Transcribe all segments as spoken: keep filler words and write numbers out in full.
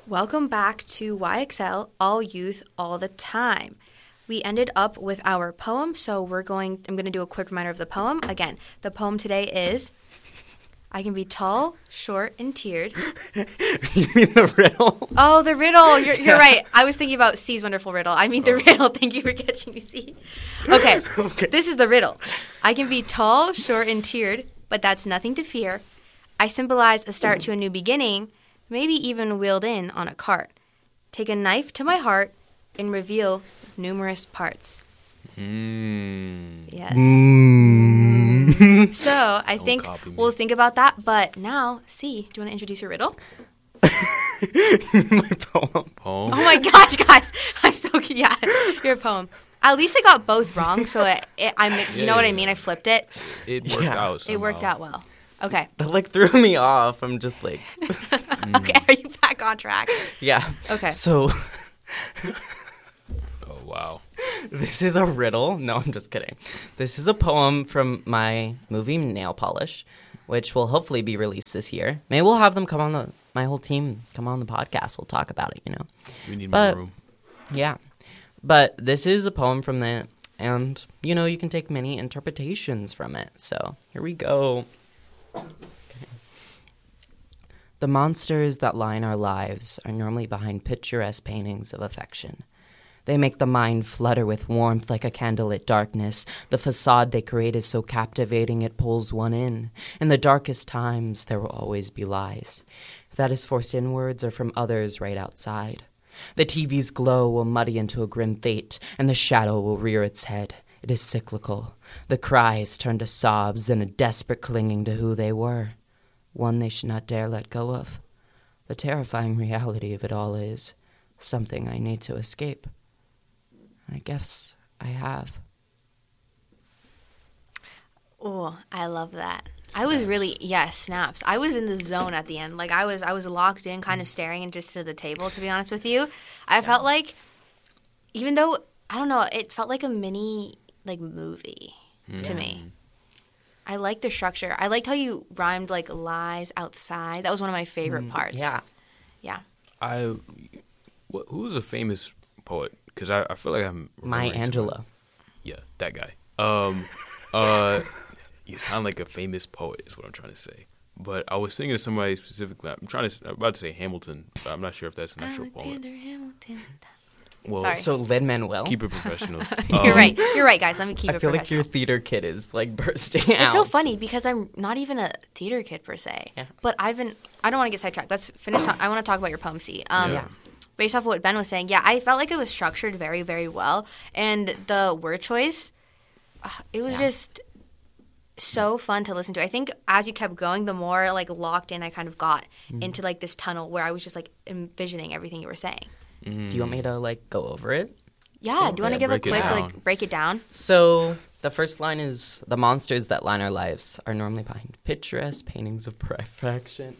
Welcome back to Y X L, All Youth, All the Time. We ended up with our poem, so we're going, I'm going to do a quick reminder of the poem. Again, the poem today is, I can be tall, short, and tiered. You mean the riddle? Oh, the riddle. You're, you're right. I was thinking about C's wonderful riddle. I mean the oh. riddle. Thank you for catching me, C. Okay. okay, this is the riddle. I can be tall, short, and tiered, but that's nothing to fear. I symbolize a start to a new beginning, maybe even wheeled in on a cart. Take a knife to my heart and reveal numerous parts. Mm. Yes. Mm. So I Don't think we'll think about that. But now, C, do you want to introduce your riddle? My poem. Poem? Oh my gosh, guys. I'm so, yeah, your poem. At least I got both wrong, so it, it, I'm, you yeah, know what yeah. I mean? I flipped it. It worked Yeah. out somehow. It worked out well. Okay. That like threw me off. I'm just like, Okay, are you back on track? yeah. Okay. So Oh, wow. this is a riddle. No, I'm just kidding. This is a poem from my movie Nail Polish, which will hopefully be released this year. Maybe we'll have them come on the, my whole team come on the podcast. We'll talk about it, you know. We need But- more room. Yeah. But this is a poem from that, and, you know, you can take many interpretations from it. So here we go. Okay. The monsters that line our lives are normally behind picturesque paintings of affection. They make the mind flutter with warmth like a candlelit darkness. The facade they create is so captivating it pulls one in. In the darkest times, there will always be lies. If that is forced inwards or from others right outside. The T V's glow will muddy into a grim fate, and the shadow will rear its head. It is cyclical. The cries turn to sobs and a desperate clinging to who they were. One they should not dare let go of. The terrifying reality of it all is something I need to escape. I guess I have. Oh, I love that. I was really, yeah, snaps. I was in the zone at the end. Like, I was I was locked in, kind of staring and just to the table, to be honest with you. I felt like, even though, I don't know, it felt like a mini, like, movie Mm. to me. I liked the structure. I liked how you rhymed, like, lies outside. That was one of my favorite parts. Yeah. Yeah. I, what, who's a famous poet? Because I, I feel like I'm... Maya remembering Angelou. someone. Yeah, that guy. Um, uh, you sound like a famous poet is what I'm trying to say. But I was thinking of somebody specifically. I'm trying to... I'm about to say Hamilton, but I'm not sure if that's an actual Alexander poet. Hamilton. Well, Sorry. So Lin-Manuel? keep it professional. You're Um, right. You're right, guys. Let me keep I it feel like professional. your theater kid is, like, bursting out. It's so funny because I'm not even a theater kid per se. Yeah. But I've been, I don't want to get sidetracked. Let's finish. Ta- I want to talk about your poem, C. Um, Yeah. Based off of what Ben was saying, yeah, I felt like it was structured very, very well. And the word choice, uh, it was Yeah. just so fun to listen to. I think as you kept going, the more, like, locked in I kind of got Mm. into, like, this tunnel where I was just, like, envisioning everything you were saying. mm, Do you want me to, like, go over it? Yeah, do you want to Yeah, give a break it quick, down. like, break it down? So the first line is, the monsters that line our lives are normally behind picturesque paintings of perfection.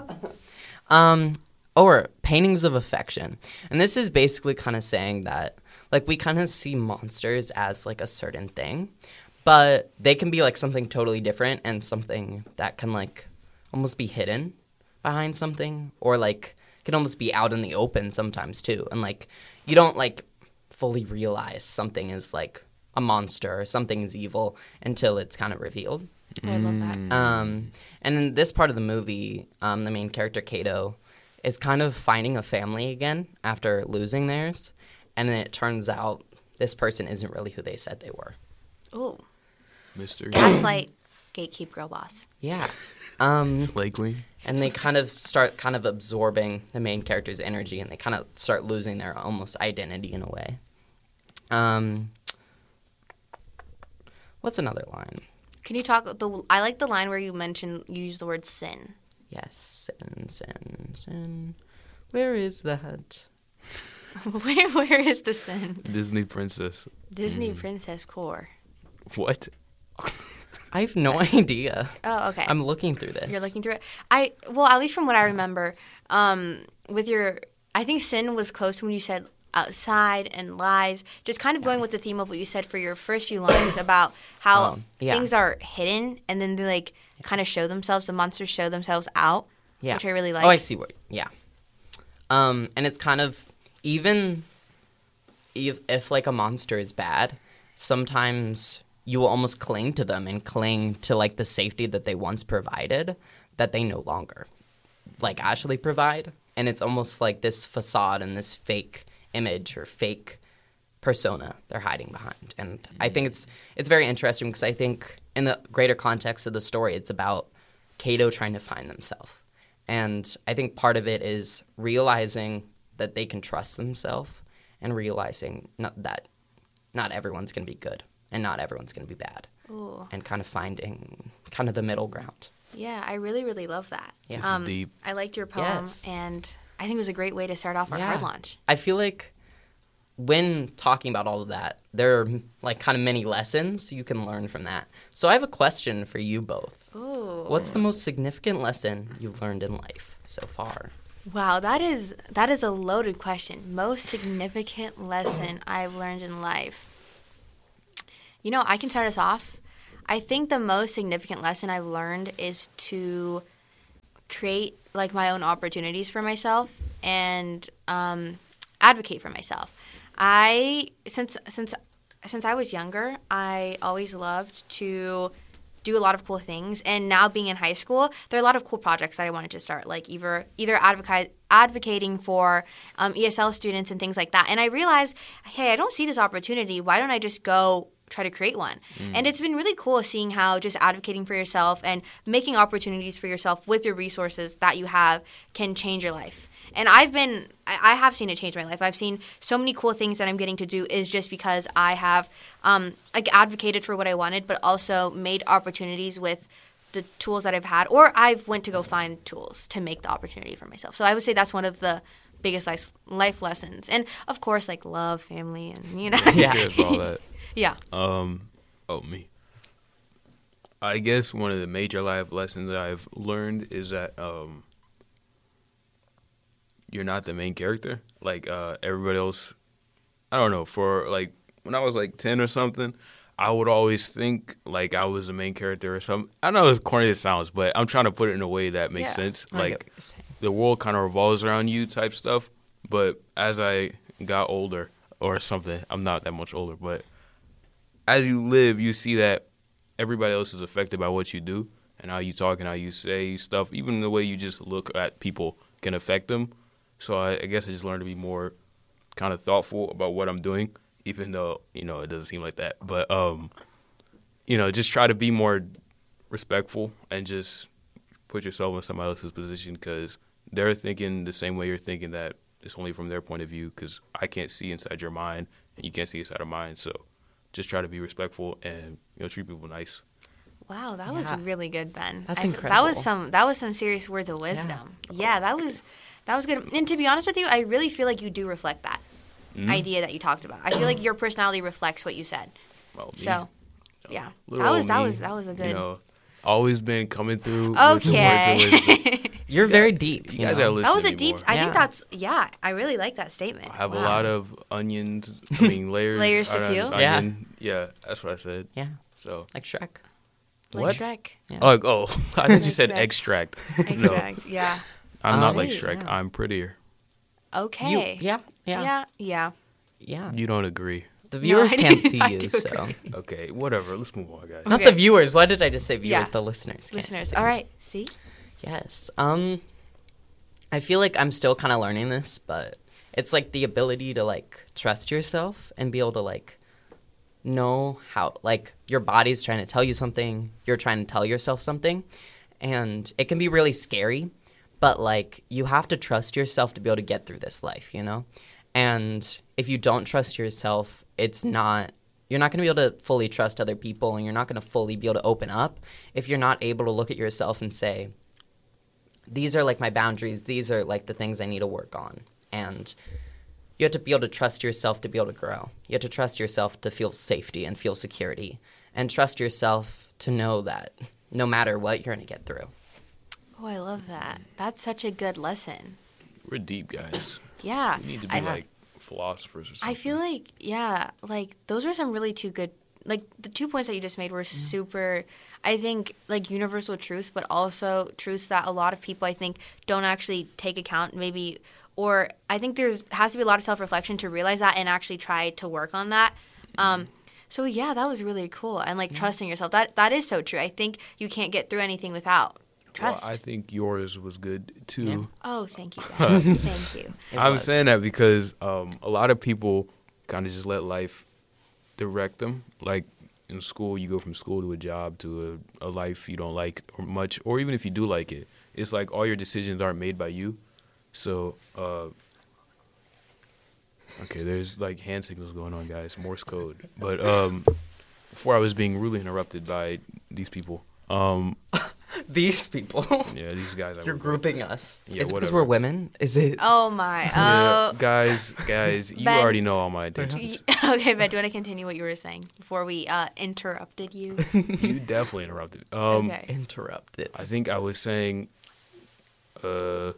um, or paintings of affection. And this is basically kind of saying that, like, we kind of see monsters as, like, a certain thing, but they can be, like, something totally different and something that can, like, almost be hidden behind something, or, like, can almost be out in the open sometimes, too. And, like, you don't, like, fully realize something is, like, a monster or something is evil until it's kind of revealed. Oh, I love that. Um, and in this part of the movie, um, the main character, Kato, is kind of finding a family again after losing theirs. And then it turns out this person isn't really who they said they were. Ooh. Mister Gaslight, gatekeep, girl boss. Yeah. Um, Slay Queen. and they kind of start kind of absorbing the main character's energy, and they kind of start losing their almost identity in a way. Um, what's another line? Can you talk? The I like the line where you mentioned you use the word sin. Yes, sin, sin, sin. Where is that? where where is the sin? Disney princess. Disney Princess Core. What? I have no idea. Oh, okay. I'm looking through this. You're looking through it. I well, at least from what I remember, um, with your, I think sin was close to when you said outside and lies. Just kind of going with the theme of what you said for your first few lines about how Um, yeah. things are hidden and then they like kind of show themselves. The monsters show themselves out, Yeah. which I really like. Oh, I see what. Yeah. Um, and it's kind of, even if, if like a monster is bad, sometimes you will almost cling to them and cling to like the safety that they once provided that they no longer like actually provide. And it's almost like this facade and this fake image or fake persona they're hiding behind. And mm-hmm. I think it's it's very interesting because I think in the greater context of the story, it's about Cato trying to find themselves. And I think part of it is realizing that they can trust themselves and realizing not, that not everyone's going to be good and not everyone's going to be bad. Ooh. And kind of finding kind of the middle ground. Yeah, I really, really love that. Yeah. This um, is deep. I liked your poem, yes. and I think it was a great way to start off our yeah. hard launch. I feel like when talking about all of that, there are like kind of many lessons you can learn from that. So I have a question for you both. Ooh. What's the most significant lesson you've learned in life so far? Wow, that is that is a loaded question. Most significant lesson I've learned in life. You know, I can start us off. I think the most significant lesson I've learned is to create like my own opportunities for myself and um, advocate for myself. I since since since I was younger, I always loved to do a lot of cool things, and now being in high school, there are a lot of cool projects that I wanted to start, like either either advocate advocating for um, E S L students and things like that. And I realized, hey, I don't see this opportunity. Why don't I just go try to create one? Mm. And it's been really cool seeing how just advocating for yourself and making opportunities for yourself with your resources that you have can change your life. And I've been, I have seen it change my life. I've seen so many cool things that I'm getting to do is just because I have um, like advocated for what I wanted, but also made opportunities with the tools that I've had, or I've went to go find tools to make the opportunity for myself. So I would say that's one of the biggest life lessons. And of course, like love, family, and you know. Yeah. Good for all that. Yeah. Um. Oh, me. I guess one of the major life lessons that I've learned is that um, you're not the main character. Like uh, everybody else. I don't know. For like when I was like ten or something, I would always think like I was the main character or something. I know as corny as it sounds, but I'm trying to put it in a way that makes yeah. sense. I Like the world kind of revolves around you type stuff. But as I got older or something, I'm not that much older, but as you live, you see that everybody else is affected by what you do and how you talk and how you say stuff. Even the way you just look at people can affect them. So I, I guess I just learned to be more kind of thoughtful about what I'm doing, even though, you know, it doesn't seem like that. But, um, you know, just try to be more respectful and just put yourself in somebody else's position because they're thinking the same way you're thinking, that it's only from their point of view, because I can't see inside your mind and you can't see inside of mine. So just try to be respectful and, you know, treat people nice. Wow, that Yeah. was really good, Ben. That's I, incredible. That was some that was some serious words of wisdom. Yeah. yeah, that was that was good. And to be honest with you, I really feel like you do reflect that mm-hmm. idea that you talked about. I feel like your personality reflects what you said. Well, me. So, yeah. Little That was that me, was that was a good. You know, always been coming through Okay. with the words of wisdom. You're Yeah. very deep. You You guys know? gotta listen That was to a me deep. more. I Yeah. think that's yeah. I really like that statement. I have Wow. a lot of onions. I mean layers. Layers to I don't know, peel? just Yeah. onion. Yeah, that's what I said. Yeah, So. like Shrek. Like What? Shrek. Yeah. Oh, oh, I thought you Like said Shrek. extract. Extract. Yeah. I'm Oh, not like wait, Shrek. yeah. I'm prettier. Okay. You, yeah, yeah, yeah, Yeah. Yeah. You don't agree. The No, viewers I can't do- see I you, do so agree. Okay, whatever. Let's move on, guys. not Okay. the viewers. Why did I just say viewers? Yeah. The listeners. Can't Listeners. see. All right. See. Yes. Um, I feel like I'm still kind of learning this, but it's like the ability to like trust yourself and be able to like know how, like, your body's trying to tell you something, you're trying to tell yourself something, and it can be really scary, but like you have to trust yourself to be able to get through this life, you know? And if you don't trust yourself, it's not you're not going to be able to fully trust other people, and you're not going to fully be able to open up if you're not able to look at yourself and say, these are like my boundaries, these are like the things I need to work on. And you have to be able to trust yourself to be able to grow. You have to trust yourself to feel safety and feel security, and trust yourself to know that no matter what, you're going to get through. Oh, I love that. That's such a good lesson. We're deep, guys. Yeah. We need to be I, like philosophers or something. I feel like, yeah, like those are some really two good, like the two points that you just made were super, I think, like universal truths, but also truths that a lot of people, I think, don't actually take account maybe or I think there's has to be a lot of self-reflection to realize that and actually try to work on that. Um, so yeah, that was really cool. And like yeah. trusting yourself, that that is so true. I think you can't get through anything without trust. Well, I think yours was good too. Yeah. Oh, thank you, God. Thank you. It I'm was. saying that because um, a lot of people kind of just let life direct them. Like in school, you go from school to a job to a, a life you don't like or much, or even if you do like it, it's like all your decisions aren't made by you. So, uh, okay, there's like hand signals going on, guys, Morse code. But um, before I was being rudely interrupted by these people. Um, these people? Yeah, these guys. I You're grouping with. us. Yeah, Is it whatever. because we're women? Is it? Oh, my. Yeah, Oh. guys, guys, you Ben, already know all my intentions. Okay, Ben, do you want to continue what you were saying before we uh, interrupted you? You definitely interrupted. Um, okay. Interrupted. I think I was saying... Uh,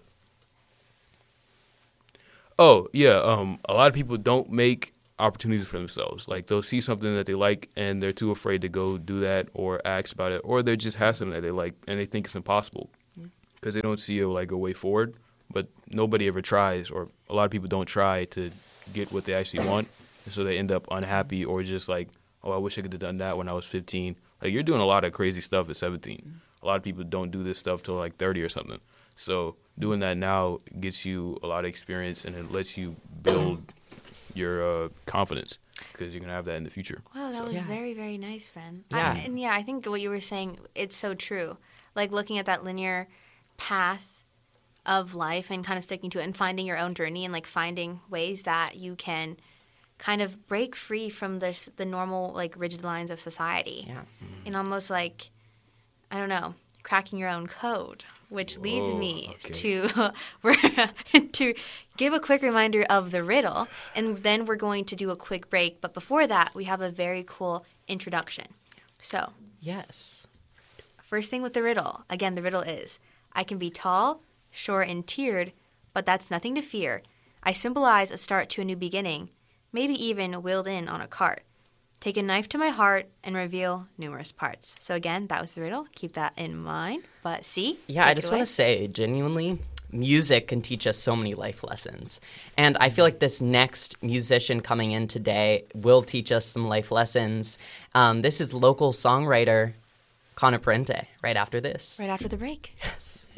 oh, yeah, um, a lot of people don't make opportunities for themselves. Like, they'll see something that they like, and they're too afraid to go do that or ask about it, or they just have something that they like, and they think it's impossible because they don't see a, like, a way forward, but nobody ever tries, or a lot of people don't try to get what they actually want, and so they end up unhappy or just like, oh, I wish I could have done that when I was fifteen. Like, you're doing a lot of crazy stuff at seventeen. A lot of people don't do this stuff till, like, thirty or something. So doing that now gets you a lot of experience, and it lets you build your uh, confidence because you're going to have that in the future. Wow, that so. was Yeah. very, very nice, Ben. Yeah. I, and yeah, I think what you were saying, it's so true. Like looking at that linear path of life and kind of sticking to it and finding your own journey and like finding ways that you can kind of break free from this, the normal like rigid lines of society. Yeah. Mm-hmm. And almost like, I don't know, cracking your own code. Which leads Whoa, me okay. to to give a quick reminder of the riddle, and then we're going to do a quick break. But before that, we have a very cool introduction. So, Yes. first thing with the riddle. Again, the riddle is, I can be tall, short, and tiered, but that's nothing to fear. I symbolize a start to a new beginning, maybe even wheeled in on a cart. Take a knife to my heart and reveal numerous parts. So again, that was the riddle. Keep that in mind. But see? Yeah, I just want to say, genuinely, music can teach us so many life lessons. And I feel like this next musician coming in today will teach us some life lessons. Um, this is local songwriter Connor Parente right after this. Right after the break. Yes.